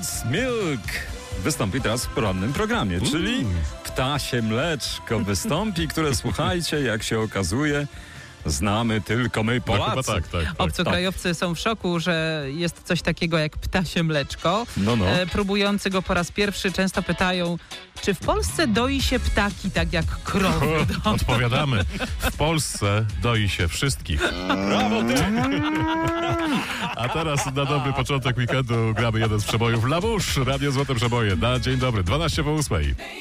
Goat's Milk wystąpi teraz w porannym programie, czyli ptasie mleczko wystąpi, które słuchajcie, jak się okazuje, znamy tylko my Polacy. No, chyba tak. Obcokrajowcy są w szoku, że jest coś takiego jak ptasie mleczko. No. Próbujący go po raz pierwszy często pytają, czy w Polsce doi się ptaki tak jak krowy? Odpowiadamy. W Polsce doi się wszystkich. Brawo, ty! A teraz na dobry początek weekendu gramy jeden z przebojów Labusz, Radio Złote Przeboje. Na dzień dobry, 12 po 8.